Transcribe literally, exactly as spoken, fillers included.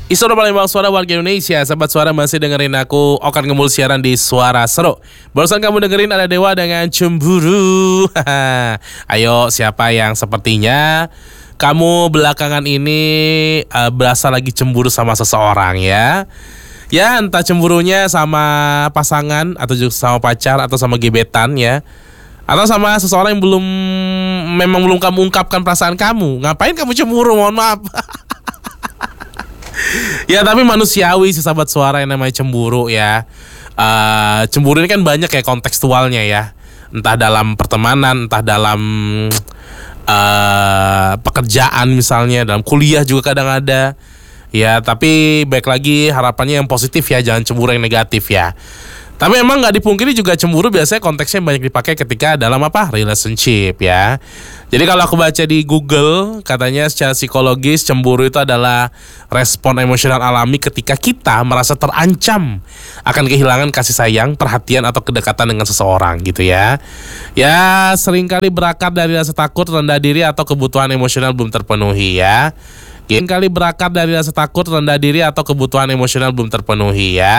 Isu Palembang Suara Warga Indonesia. Sahabat Suara masih dengerin aku Okan Gembul siaran di Suara Seru. Barusan kamu dengerin ada Dewa dengan Cemburu. Ayo, siapa yang sepertinya kamu belakangan ini uh, berasa lagi cemburu sama seseorang ya? Ya, entah cemburunya sama pasangan atau juga sama pacar atau sama gebetan ya, atau sama seseorang yang belum memang belum kamu ungkapkan perasaan kamu. Ngapain kamu cemburu? Mohon maaf. Ya tapi manusiawi sih sahabat Suara yang namanya cemburu ya. uh, Cemburu ini kan banyak ya kontekstualnya ya. Entah dalam pertemanan, entah dalam uh, pekerjaan misalnya, dalam kuliah juga kadang ada. Ya tapi baik lagi harapannya yang positif ya, jangan cemburu yang negatif ya. Tapi emang gak dipungkiri juga cemburu biasanya konteksnya banyak dipakai ketika dalam apa? Relationship ya. Jadi kalau aku baca di Google, katanya secara psikologis cemburu itu adalah respon emosional alami ketika kita merasa terancam akan kehilangan kasih sayang, perhatian atau kedekatan dengan seseorang gitu ya. Ya seringkali berakar dari rasa takut, rendah diri atau kebutuhan emosional belum terpenuhi ya. Seringkali berakar dari rasa takut, rendah diri atau kebutuhan emosional belum terpenuhi ya.